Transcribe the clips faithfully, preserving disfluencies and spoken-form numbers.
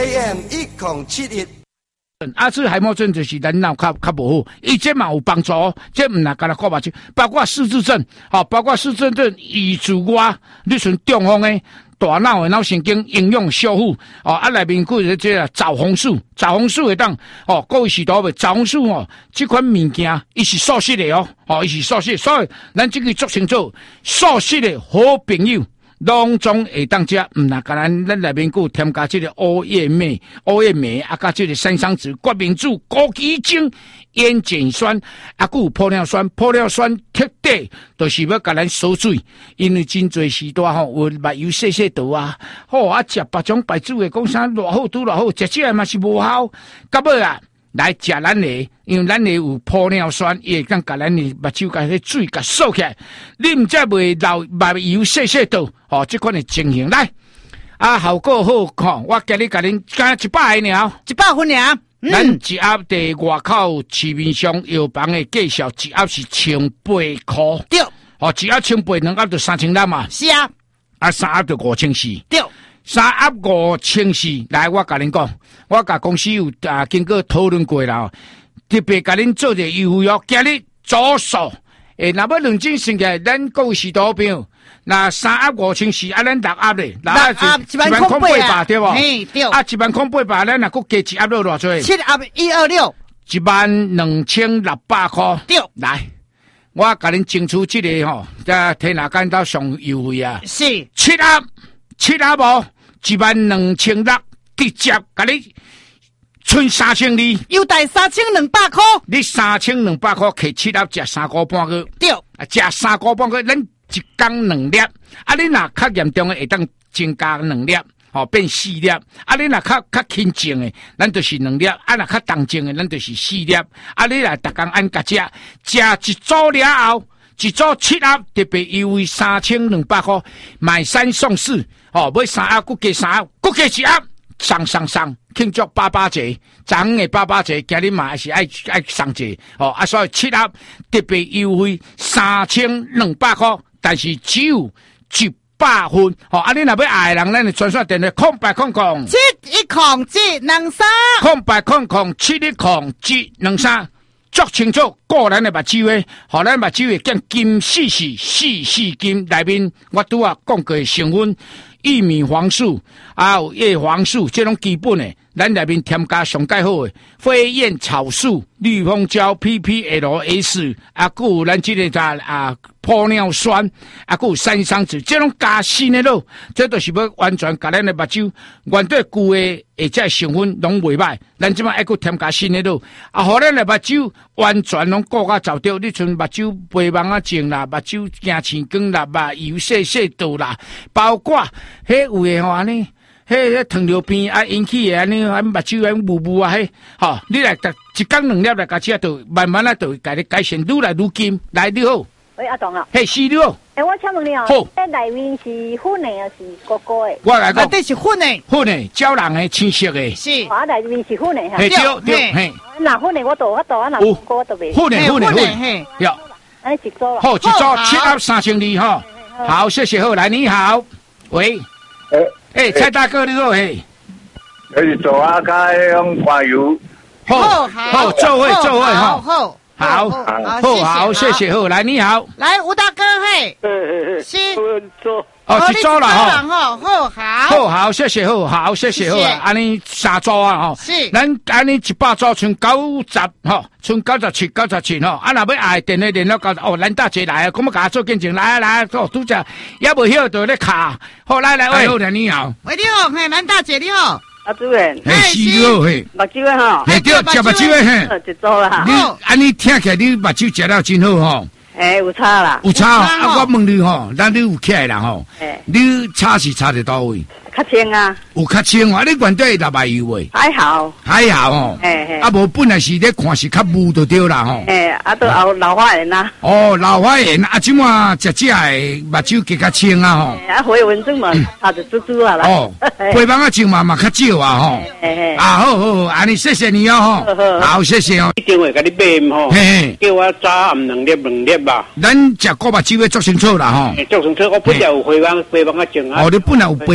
A M 一零七一。 阿兹海默症就是人脑较较无好，伊这嘛有帮助，这唔那干那看目睭，包括失智症，吼、哦，包括失智症以除外，你像中风诶，大脑诶脑神经营养修复，哦，啊内面佫有这枣红素，枣红素会当，哦，各位是多袂，枣红素哦，这款物件伊是素食的哦，哦，伊是素食，所以咱这个做成做素食的好朋友。拢总会当食，毋那甲咱咱内面佫添加即个欧叶镁、欧叶镁啊，甲即个山桑子、决明子、枸杞精、烟碱酸啊，佫有玻尿酸。玻尿酸特底就是要甲咱锁水，因为真侪时代吼有目油细细度啊，好啊食别种白煮的讲啥偌好拄偌好，食这嘛是无效，到尾啊。来食咱的，因为咱的有玻尿酸，伊会当甲咱的目睭甲迄水甲锁起来，你毋则袂流目油细细度，哦，即款的情形来，啊，效果好看，我今日甲恁加一百个尔， 一百分尔。 嗯、咱一盒伫外口市面上药房的价销，一盒是千八箍， 对， 哦，一盒千八，两盒就三千六嘛， 是啊， 啊，三盒就五千四， 对。 三盒五千四，来，我甲恁讲，我甲公司有啊经过讨论过啦，特别甲恁做者优惠哦，今日左手，诶，若要认真算起来，咱各位是多票，那三盒五千四，啊，咱六盒咧，六盒一万块八百对无？ 嘿，对。 啊，一万块八百，咱若佫加一盒落偌济？ 七盒一二六， 一万两千六百块。对，来，我甲恁争取这个吼，在天下间到上优惠啊， 是七盒，七盒无？一万两千六，直接甲你剩三千二， 优待三千两百块。 你三千两百块，摕七粒食三个半个， 对， 啊，食三个半个，咱一天两粒，啊，你若较严重的会当增加两粒，哦，变四粒，啊，你若较较轻症的，咱就是两粒，啊，若较重症的，咱就是四粒，啊，你若逐工按甲食，食一组了后。一组七盒特别优惠三千两百块，买三送四哦，买三盒佫加三盒，佫加一盒，送送送，庆祝八八节，昨昏的八八节，今日嘛还是爱爱送节哦，啊，所以七盒特别优惠三千两百块，但是只有一百分哦，啊，你若要爱的人，咱就专线电话空白空空七一空七两三， 空白空空七一空七两三。足清楚个人的目睭诶，互咱目睭会见金四四四四金内面，我拄啊讲过的成分，玉米黄素啊有叶黄素，这种基本诶，咱内面添加上介好诶，飞燕草素、绿蜂胶、P P L S 啊，佫有咱这个啥啊玻尿酸啊，佫有山桑子，这种加新诶咯，这都是要完全甲咱的目睭原对旧诶。而且成分拢袂歹，咱即摆还佫添加新诶咯，啊，互咱诶目睭完全拢顾甲走掉，你像目睭白茫啊症啦，目睭惊青光啦，目油细细度啦，包括迄有诶吼安尼，迄迄糖尿病啊引起诶安尼，安目睭安雾雾啊，迄吼，你来逐一工两粒来甲食，就慢慢啊，就会甲你改善，愈来愈金。来，你好。 喂，阿东啊， 嘿，是你好。 诶，我请问你哦， 好， 这内面是粉的还是糊糊的？ 我来讲， 这是粉的， 粉的，椒人的，青色的， 是。 啊，内面是粉的， 嘿，对对，嘿。 那粉的我倒，我倒啊，那糊糊我倒袂。 粉的，粉的，粉的，有。 安尼一组啦。 好，一组七盒三千二哈。好，谢谢，好，来，你好，喂， 诶， 诶，蔡大哥，你好，嘿。 那是做啊，加用花油。 好，好，座位，座位哈。 好。 好，好，好，谢谢，好，来，你好， 来，吴大哥，嘿， 是， 哦，一组啦， 哈，好，好， 好，好，谢谢，好，好，谢谢，好，安尼三组啊，吼， 是， 咱安尼一百组，剩九十，吼，剩九十七，九十七，吼，啊，若要爱电话联络到，哦，咱大姐来啊，咁啊，甲做见证，来来，哦，拄只，也袂晓就咧卡，好，来来，喂，好，你好， 喂，你好，嘿，咱大姐你好。 阿主任， 嘿，是你好，嘿， 目睭诶吼， 嘿，对，食目睭诶， 嘿，一组啦， 你安尼听起来，你目睭食了真好吼。 诶，有差啦， 有差啊！我问你吼，咱你有起来啦吼，你差是差伫倒位？ 较清啊， 有较清啊！你原底六百油诶， 还好， 还好吼， 嘿嘿， 啊无本来是咧看是较雾就对啦吼， 诶，啊都有老花眼啦， 哦，老花眼啊，即马食食诶目睭加较清啊吼， 啊回纹针嘛，差就珠珠啊啦， 哦，背帮啊镜嘛嘛较少啊吼，啊好好好，安尼谢谢你哦吼，好谢谢哦， 一定会甲你买吼，嘿，叫我早暗两粒两粒吧， 咱食过目睭要做清楚啦吼， 做清楚，我本来有背帮背帮啊镜啊， 哦，你本来有背帮啊镜。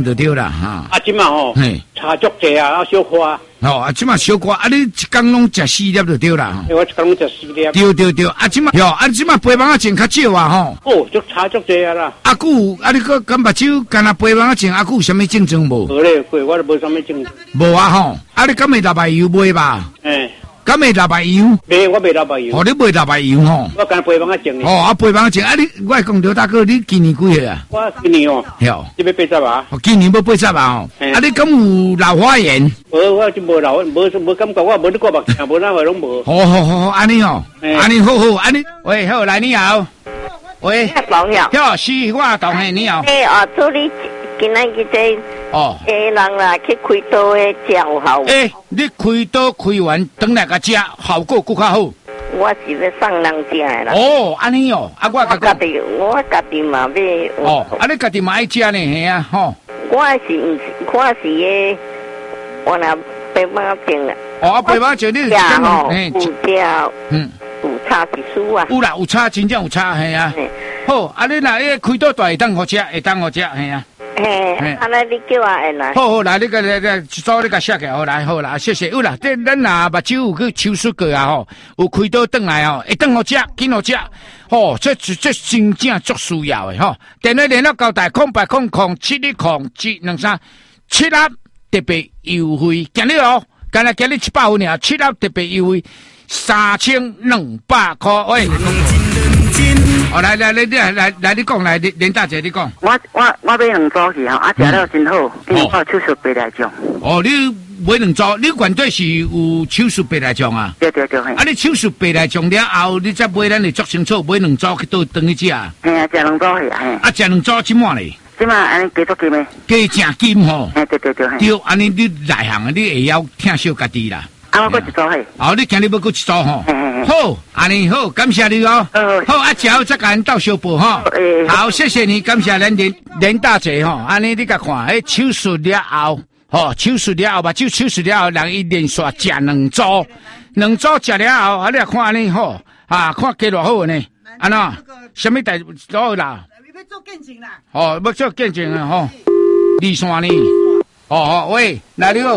就对啦哈。 啊，即嘛吼，差足济啊，啊小花。 哦，啊，即嘛小瓜，啊，你一工拢食四粒就对啦。 我一工拢食四粒。 对对对，啊，即嘛哟，啊，即嘛肥蚊仔种较少啊吼。 哦，足差足济啊啦。 啊，久啊，你个干目睭，干那肥蚊仔种，啊，久有啥物症状无？ 无咧，过我都无啥物症状。 无啊吼，啊，你敢会拿白油卖吧？ 诶。 敢会拿白油？ 卖我卖拿白油。 哦，你卖拿白油吼？ 我干肥蚊仔种。 哦，啊，肥蚊仔种，啊，你我讲刘大哥，你今年几岁啊？ 我今年哦。 哟。 你要八十啊？ 哦，今年要八十啊吼。啊，你敢有老花眼？ 无，我就无老，无无感觉，我无你过目镜，无哪会拢无。 好好好，安尼哦，安尼好好，安尼。喂，好，来你好。喂。 朋友。 哟，是我同嘿，你好。 诶，哦，助理。今仔日这哦，诶，人啦去开刀诶，食有效。 诶，你开刀开完，等来个食，效果更较好。 我是要送人食诶啦。 哦，安尼哦，啊，我家己，我家己嘛要。 哦，啊，你家己嘛爱食呢，系啊，吼。 我是毋是，我是诶，我那白马症啊。 哦，白马症你食吼，有食，嗯，有差是输啊。 有啦，有差，真正有差，系啊。好，啊，你若迄开刀大会当好食，会当好食，系啊。 嘿，安尼你叫我会来。 好好来，你个来来，早你个写起来，好来好啦，谢谢。有啦，这咱若目睭有去手术过啊吼，有开刀转来吼，会当好食，紧好食，吼，这这真正足需要的吼。电话联络交代空八空空七二空七两三七粒特别优惠，今日哦，今日今日七百分尔，七粒特别优惠三千两百块，喂。哦，来来来，你来来来，你讲来，连连大姐你讲。 我我我买两组去吼，啊食了真好，因为我手术白内障。 哦，你买两组，你原底是有手术白内障啊？ 对对对。啊， 你手术白内障了后，你再买咱的足清楚，买两组去倒等去食。 嘿啊，食两组去啊，嘿。 啊，食两组即满咧？ 即满安尼加足金诶。 加正金吼。 嘿，对对对。 对，安尼你内行啊，你会晓疼惜家己啦。 啊，我搁一组嘿。 哦，你今日要搁一组吼？好，安尼好，感谢你哦。好，啊，之后再甲咱到小报哈。好，谢谢你，感谢咱连连大姐吼。安尼你甲看，迄手术了后，吼，手术了后吧，就手术了后，人伊连续食两组，两组食了后，啊，你看安尼吼，啊，看加偌好呢，安怎？什么代好啦？ 要做见证啦。 哦，要做见证啊，吼，二线呢？哦哦，喂，来你好。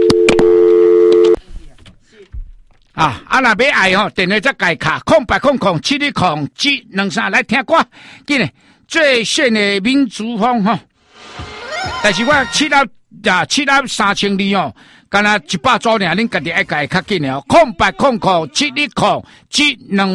啊！啊，若要爱吼，电话再改卡空八空空七二空七两三来听歌，今日最炫的民族风吼。但是我七粒啊七粒三千二哦，干那一百组尔，恁家己爱改较紧哦。空八空空七二空七两。